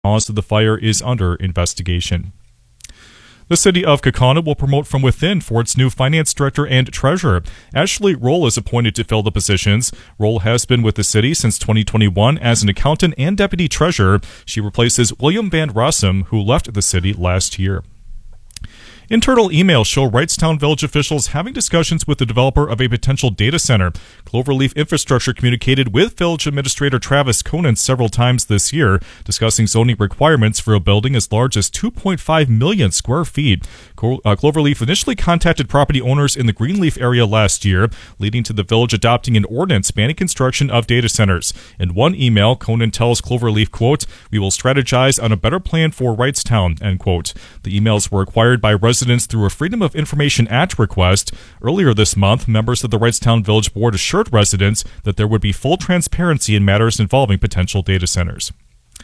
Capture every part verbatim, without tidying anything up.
cause of the fire is under investigation. The city of Kaukauna will promote from within for its new finance director and treasurer. Ashley Roll is appointed to fill the positions. Roll has been with the city since twenty twenty-one as an accountant and deputy treasurer. She replaces William Van Rossum, who left the city last year. Internal emails show Wrightstown Village officials having discussions with the developer of a potential data center. Cloverleaf Infrastructure communicated with Village Administrator Travis Conan several times this year, discussing zoning requirements for a building as large as two point five million square feet. Cloverleaf initially contacted property owners in the Greenleaf area last year, leading to the village adopting an ordinance banning construction of data centers. In one email, Conan tells Cloverleaf, quote, "We will strategize on a better plan for Wrightstown," end quote. The emails were acquired by residents through a Freedom of Information Act request. Earlier this month, members of the Wrightstown Village Board assured residents that there would be full transparency in matters involving potential data centers.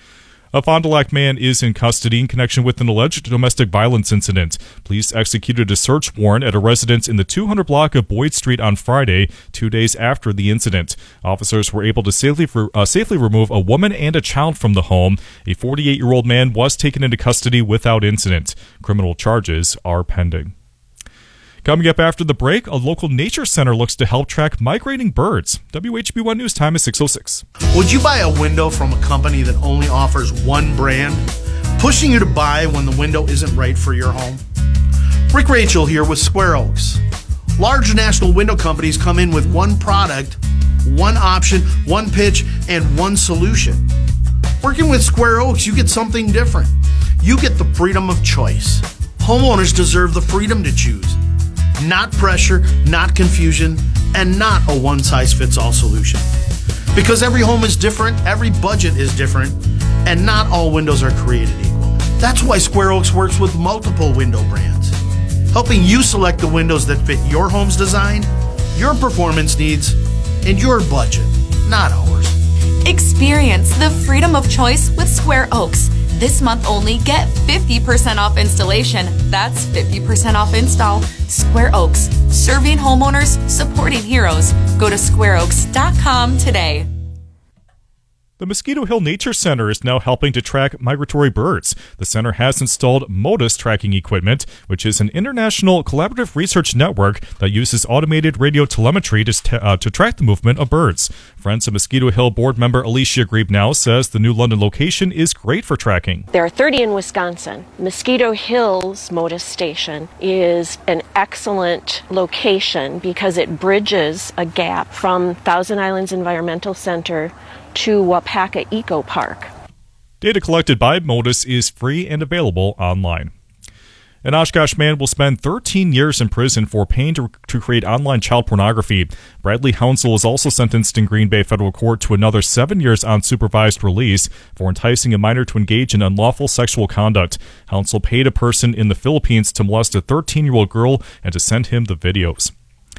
A Fond du Lac man is in custody in connection with an alleged domestic violence incident. Police executed a search warrant at a residence in the two hundred block of Boyd Street on Friday, two days after the incident. Officers were able to safely, uh, safely remove a woman and a child from the home. A forty-eight-year-old man was taken into custody without incident. Criminal charges are pending. Coming up after the break, a local nature center looks to help track migrating birds. W H B one News time is six oh six. Would you buy a window from a company that only offers one brand, pushing you to buy when the window isn't right for your home? Rick Rachel here with Square Oaks. Large national window companies come in with one product, one option, one pitch, and one solution. Working with Square Oaks, you get something different. You get the freedom of choice. Homeowners deserve the freedom to choose. Not pressure, not confusion, and not a one-size-fits-all solution. Because every home is different, every budget is different, and not all windows are created equal. That's why Square Oaks works with multiple window brands, helping you select the windows that fit your home's design, your performance needs, and your budget, not ours. Experience the freedom of choice with Square Oaks. This month only, get fifty percent off installation. That's fifty percent off install. Square Oaks, serving homeowners, supporting heroes. Go to square oaks dot com today. The Mosquito Hill Nature Center is now helping to track migratory birds. The center has installed MODIS tracking equipment, which is an international collaborative research network that uses automated radio telemetry to, t- uh, to track the movement of birds. Friends of Mosquito Hill board member Alicia Griebnow says the new London location is great for tracking. There are thirty in Wisconsin. Mosquito Hill's MODIS station is an excellent location because it bridges a gap from Thousand Islands Environmental Center to Wapaka Eco Park. Data collected by MODIS is free and available online. An Oshkosh man will spend thirteen years in prison for paying to, to create online child pornography. Bradley Hounsel is also sentenced in Green Bay Federal Court to another seven years on supervised release for enticing a minor to engage in unlawful sexual conduct. Hounsel paid a person in the Philippines to molest a thirteen-year-old girl and to send him the videos.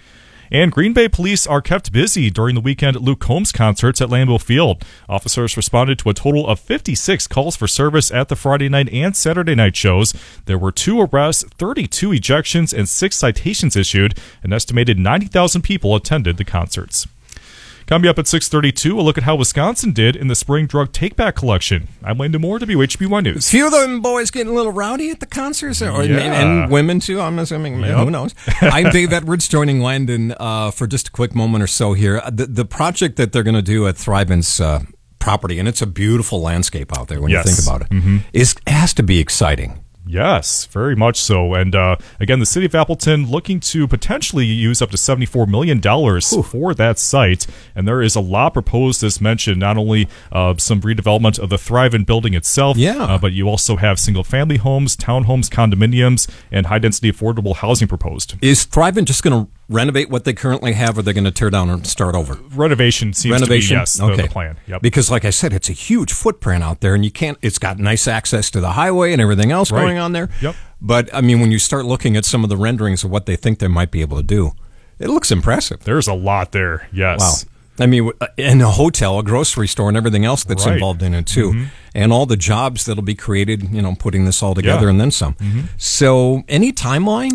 And Green Bay police are kept busy during the weekend Luke Combs concerts at Lambeau Field. Officers responded to a total of fifty-six calls for service at the Friday night and Saturday night shows. There were two arrests, thirty-two ejections, and six citations issued. An estimated ninety thousand people attended the concerts. Coming up at six thirty-two, a look at how Wisconsin did in the spring drug take-back collection. I'm Landon Moore, W H B one News. A few of them boys getting a little rowdy at the concerts, or, yeah. and women too, I'm assuming. Yep. Who knows? I'm Dave Edwards, joining Landon uh, for just a quick moment or so here. The, the project that they're going to do at Thrivent's uh, property, and it's a beautiful landscape out there when yes. you think about it, mm-hmm. is, has to be exciting. Yes, very much so. And uh, again, the city of Appleton looking to potentially use up to seventy-four million dollars Ooh. for that site. And there is a lot proposed, as mentioned, not only uh, some redevelopment of the Thrivent building itself, yeah. uh, but you also have single-family homes, townhomes, condominiums, and high-density affordable housing proposed. Is Thrivent just going to renovate what they currently have, or are they going to tear down and start over? Renovation seems Renovation? to be, yes, okay. the, the plan. Yep. Because like I said, it's a huge footprint out there, and you can't, it's got nice access to the highway and everything else right. going on there. Yep. But, I mean, when you start looking at some of the renderings of what they think they might be able to do, it looks impressive. There's a lot there, yes. Wow. I mean, in a hotel, a grocery store, and everything else that's right. involved in it, too. Mm-hmm. And all the jobs that'll be created, you know, putting this all together yeah. and then some. Mm-hmm. So, any timeline?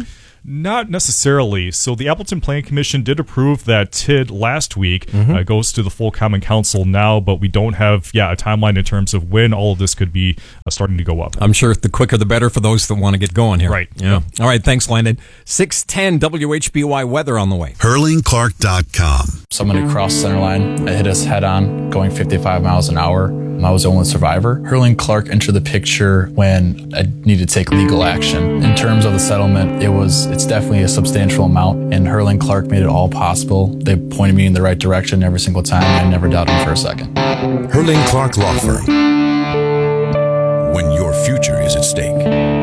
Not necessarily. So the Appleton Plan Commission did approve that T I D last week. Mm-hmm. Uh, it goes to the full Common Council now, but we don't have, yeah, a timeline in terms of when all of this could be uh, starting to go up. I'm sure the quicker the better for those that want to get going here. Right. Yeah. All right. Thanks, Landon. six ten W H B Y weather on the way. Hurling Clark dot com. Someone had crossed the center line. It hit us head on, going fifty-five miles an hour. I was the only survivor. Hurling Clark entered the picture when I needed to take legal action. In terms of the settlement, it was it's definitely a substantial amount, and Hurling Clark made it all possible. They pointed me in the right direction every single time. I never doubted them for a second. Hurling Clark Law Firm. When your future is at stake.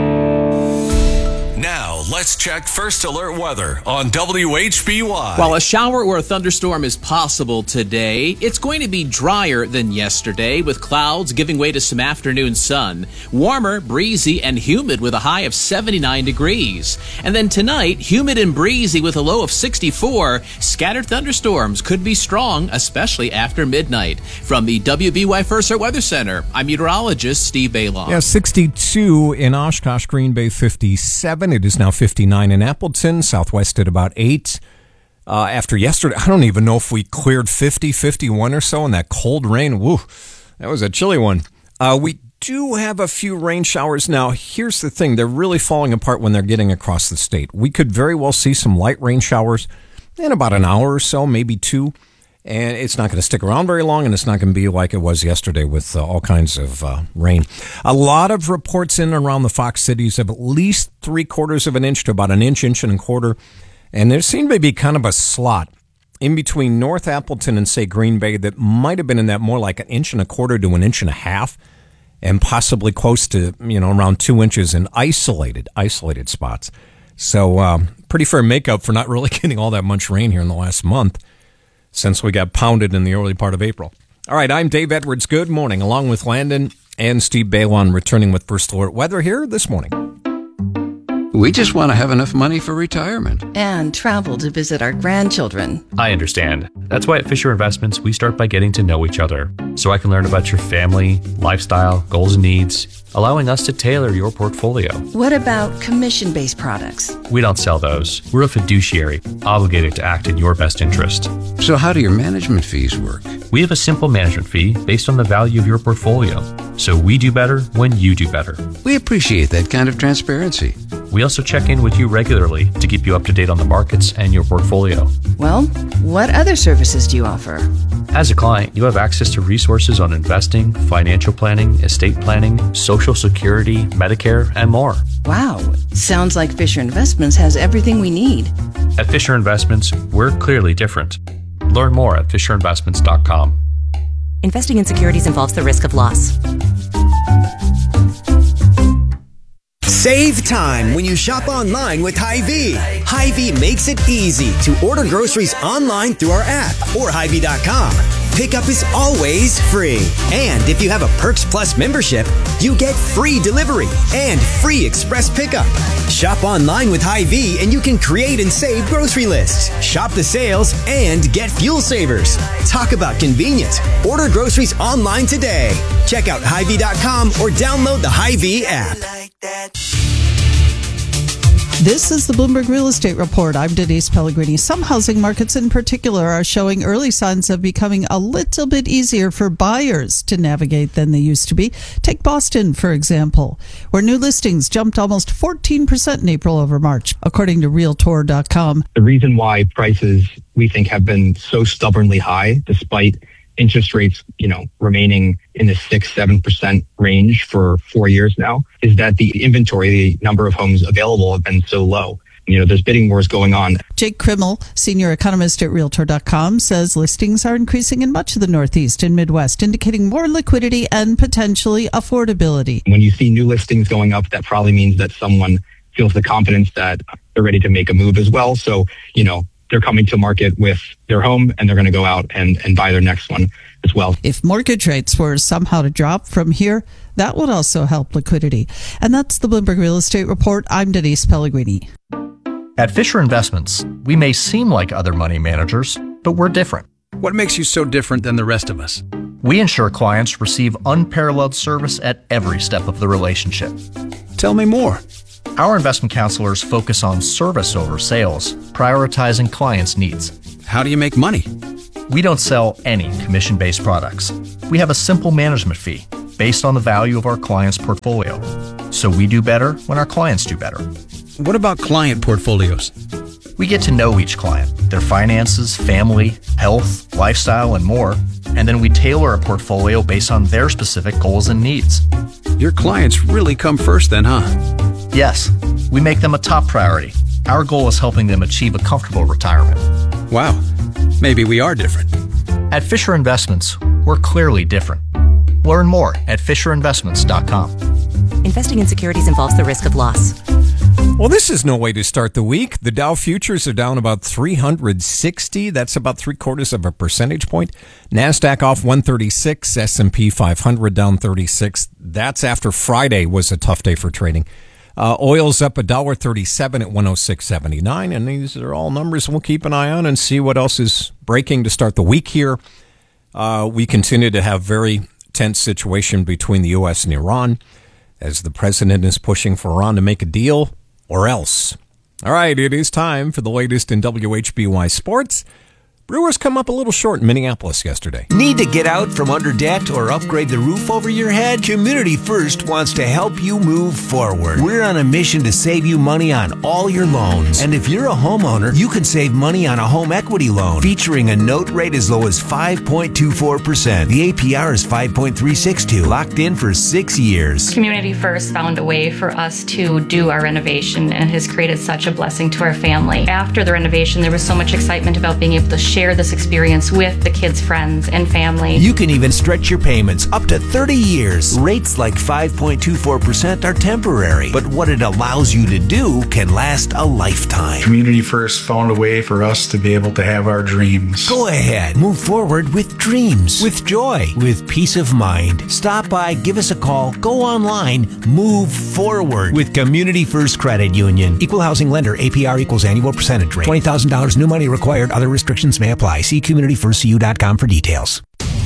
Now, let's check First Alert weather on W H B Y. While a shower or a thunderstorm is possible today, it's going to be drier than yesterday, with clouds giving way to some afternoon sun. Warmer, breezy, and humid with a high of seventy-nine degrees. And then tonight, humid and breezy with a low of sixty-four. Scattered thunderstorms could be strong, especially after midnight. From the W B Y First Alert Weather Center, I'm meteorologist Steve Baylon. Yeah, sixty-two in Oshkosh, Green Bay fifty-seven. It is now fifty-nine in Appleton, Southwest at about eight. Uh, after yesterday, I don't even know if we cleared fifty, fifty-one or so, and that cold rain, woo, that was a chilly one. Uh, we do have a few rain showers now. Here's the thing, they're really falling apart when they're getting across the state. We could very well see some light rain showers in about an hour or so, maybe two. And it's not going to stick around very long, and it's not going to be like it was yesterday with uh, all kinds of uh, rain. A lot of reports in and around the Fox cities of at least three quarters of an inch to about an inch, inch and a quarter. And there seemed to be kind of a slot in between North Appleton and, say, Green Bay that might have been in that more like an inch and a quarter to an inch and a half, and possibly close to, you know, around two inches in isolated, isolated spots. So um, pretty fair makeup for not really getting all that much rain here in the last month, since we got pounded in the early part of April. All right, I'm Dave Edwards. Good morning, along with Landon and Steve Baylon, returning with First Alert weather here this morning. We just want to have enough money for retirement. And travel to visit our grandchildren. I understand. That's why at Fisher Investments, we start by getting to know each other, so I can learn about your family, lifestyle, goals and needs, allowing us to tailor your portfolio. What about commission-based products? We don't sell those. We're a fiduciary, obligated to act in your best interest. So how do your management fees work? We have a simple management fee based on the value of your portfolio. So we do better when you do better. We appreciate that kind of transparency. We also check in with you regularly to keep you up to date on the markets and your portfolio. Well, what other services do you offer? As a client, you have access to resources on investing, financial planning, estate planning, Social Security, Medicare, and more. Wow, sounds like Fisher Investments has everything we need. At Fisher Investments, we're clearly different. Learn more at fisher investments dot com. Investing in securities involves the risk of loss. Save time when you shop online with Hy-Vee. Hy-Vee makes it easy to order groceries online through our app or Hy Vee dot com. Pickup is always free. And if you have a Perks Plus membership, you get free delivery and free express pickup. Shop online with Hy-Vee and you can create and save grocery lists, shop the sales, and get fuel savers. Talk about convenient. Order groceries online today. Check out Hy Vee dot com or download the Hy-Vee app. This is the Bloomberg Real Estate Report. I'm Denise Pellegrini. Some housing markets in particular are showing early signs of becoming a little bit easier for buyers to navigate than they used to be. Take Boston, for example, where new listings jumped almost fourteen percent in April over March, according to Realtor dot com. The reason why prices, we think, have been so stubbornly high, despite interest rates, you know, remaining in the six, seven percent range for four years now, is that the inventory, the number of homes available have been so low. You know, there's bidding wars going on. Jake Krimmel, senior economist at Realtor dot com, says listings are increasing in much of the Northeast and Midwest, indicating more liquidity and potentially affordability. When you see new listings going up, that probably means that someone feels the confidence that they're ready to make a move as well. So, you know, they're coming to market with their home and they're going to go out and, and buy their next one as well. If mortgage rates were somehow to drop from here, that would also help liquidity. And that's the Bloomberg Real Estate Report. I'm Denise Pellegrini. At Fisher Investments, we may seem like other money managers, but we're different. What makes you so different than the rest of us? We ensure clients receive unparalleled service at every step of the relationship. Tell me more. Our investment counselors focus on service over sales, prioritizing clients' needs. How do you make money? We don't sell any commission-based products. We have a simple management fee based on the value of our client's portfolio. So we do better when our clients do better. What about client portfolios? We get to know each client, their finances, family, health, lifestyle, and more, and then we tailor a portfolio based on their specific goals and needs. Your clients really come first then, huh? Yes, we make them a top priority. Our goal is helping them achieve a comfortable retirement. Wow, maybe we are different. At Fisher Investments, we're clearly different. Learn more at fisher investments dot com. Investing in securities involves the risk of loss. Well, this is no way to start the week. The Dow futures are down about three hundred sixty. That's about three quarters of a percentage point. NASDAQ off one thirty-six. S and P five hundred down thirty-six. That's after Friday was a tough day for trading. Uh, oil's up one dollar thirty-seven at one oh six seventy-nine. And these are all numbers we'll keep an eye on and see what else is breaking to start the week here. Uh, we continue to have very tense situation between the U S and Iran as the president is pushing for Iran to make a deal or else. All right, it is time for the latest in W H B Y Sports. Brewers come up a little short in Minneapolis yesterday. Need to get out from under debt or upgrade the roof over your head? Community First wants to help you move forward. We're on a mission to save you money on all your loans. And if you're a homeowner, you can save money on a home equity loan featuring a note rate as low as five point two four percent. The A P R is five point three six two, locked in for six years. Community First found a way for us to do our renovation and has created such a blessing to our family. After the renovation, there was so much excitement about being able to share Share this experience with the kids' friends and family. You can even stretch your payments up to thirty years. Rates like five point two four percent are temporary, but what it allows you to do can last a lifetime. Community First found a way for us to be able to have our dreams. Go ahead, move forward with dreams, with joy, with peace of mind. Stop by, give us a call, go online, move forward with Community First Credit Union. Equal housing lender, A P R equals annual percentage rate. twenty thousand dollars new money required. Other restrictions may apply. See community first c u dot com for details.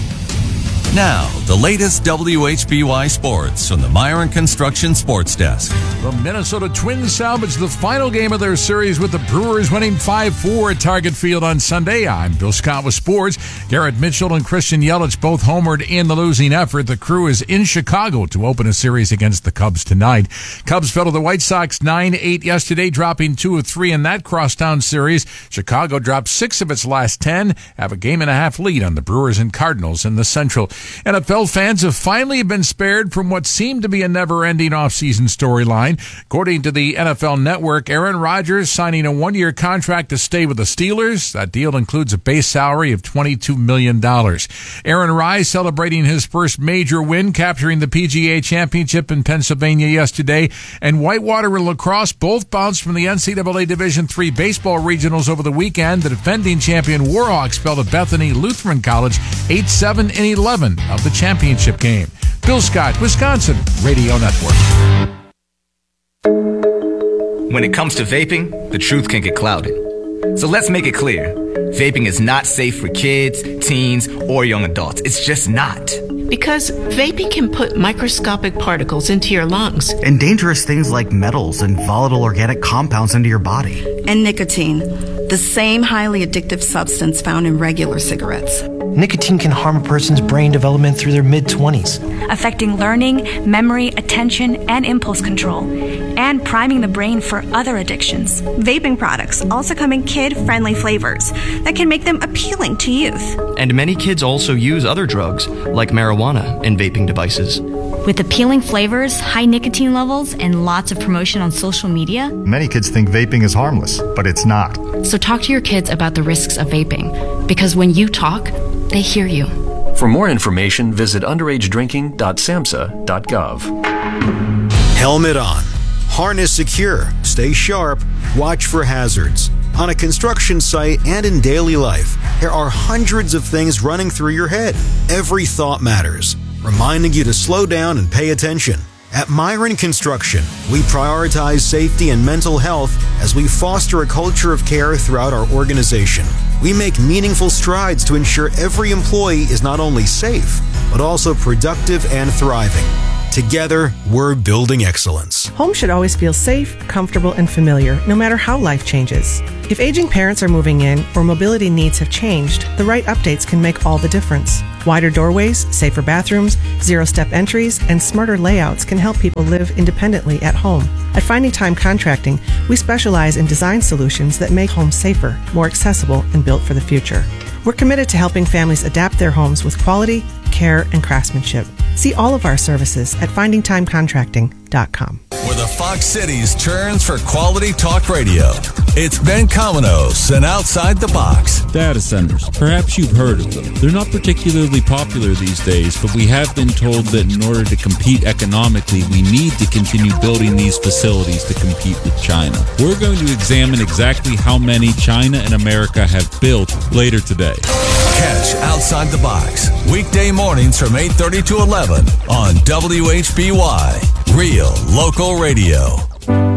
Now, the latest W H B Y Sports from the Myron Construction Sports Desk. The Minnesota Twins salvaged the final game of their series with the Brewers winning five four at Target Field on Sunday. I'm Bill Scott with sports. Garrett Mitchell and Christian Yelich both homered in the losing effort. The Crew is in Chicago to open a series against the Cubs tonight. Cubs fell to the White Sox nine eight yesterday, dropping two of three in that crosstown series. Chicago dropped six of its last ten, have a game and a half lead on the Brewers and Cardinals in the Central. N F L fans have finally been spared from what seemed to be a never-ending offseason storyline. According to the N F L Network, Aaron Rodgers signing a one-year contract to stay with the Steelers. That deal includes a base salary of twenty-two million dollars. Aaron Rice celebrating his first major win, capturing the P G A Championship in Pennsylvania yesterday. And Whitewater and Lacrosse both bounced from the N C double A Division three baseball regionals over the weekend. The defending champion Warhawks fell to Bethany Lutheran College eight seven and eleven of the championship game. Bill Scott, Wisconsin Radio Network. When it comes to vaping, the truth can get clouded. So let's make it clear. Vaping is not safe for kids, teens, or young adults. It's just not. Because vaping can put microscopic particles into your lungs. And dangerous things like metals and volatile organic compounds into your body. And nicotine, the same highly addictive substance found in regular cigarettes. Nicotine can harm a person's brain development through their mid-twenties, affecting learning, memory, attention, and impulse control, and priming the brain for other addictions. Vaping products also come in kid-friendly flavors that can make them appealing to youth. And many kids also use other drugs, like marijuana, in vaping devices. With appealing flavors, high nicotine levels, and lots of promotion on social media, many kids think vaping is harmless, but it's not. So talk to your kids about the risks of vaping, because when you talk, they hear you. For more information, visit underage drinking dot samhsa dot gov. Helmet on. Harness secure. Stay sharp. Watch for hazards. On a construction site and in daily life, there are hundreds of things running through your head. Every thought matters, reminding you to slow down and pay attention. At Myron Construction, we prioritize safety and mental health as we foster a culture of care throughout our organization. We make meaningful strides to ensure every employee is not only safe, but also productive and thriving. Together, we're building excellence. Home should always feel safe, comfortable, and familiar, no matter how life changes. If aging parents are moving in or mobility needs have changed, the right updates can make all the difference. Wider doorways, safer bathrooms, zero-step entries, and smarter layouts can help people live independently at home. At Finding Time Contracting, we specialize in design solutions that make homes safer, more accessible, and built for the future. We're committed to helping families adapt their homes with quality, care, and craftsmanship. See all of our services at finding time contracting dot com. Where the Fox Cities turns for quality talk radio. It's Ben Cominos and Outside the Box. Data centers. Perhaps you've heard of them. They're not particularly popular these days, but we have been told that in order to compete economically, we need to continue building these facilities to compete with China. We're going to examine exactly how many China and America have built later today. Catch Outside the Box weekday mornings from eight thirty to eleven on W H B Y. Real local radio.